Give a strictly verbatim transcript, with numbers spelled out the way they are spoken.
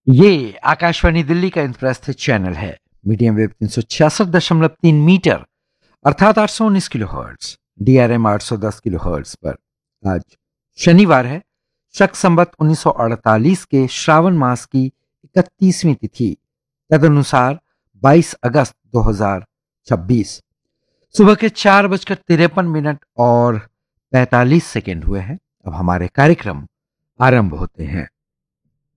ये आकाशवाणी दिल्ली का इंद्रप्रस्थ चैनल है। मीडियम वेव तीन सौ छियासठ दशमलव तीन मीटर अर्थात आठ सौ उन्नीस किलो हर्ट्ज, डीआरएम आठ सौ दस किलो हर्ट्ज पर आज शनिवार है। शक संवत उन्नीस सौ अड़तालीस के श्रावण मास की इकतीसवीं तिथि, तदनुसार बाईस अगस्त दो हजार छब्बीस। सुबह के चार बजकर तिरपन मिनट और पैंतालीस सेकेंड हुए हैं। अब हमारे कार्यक्रम आरंभ होते हैं।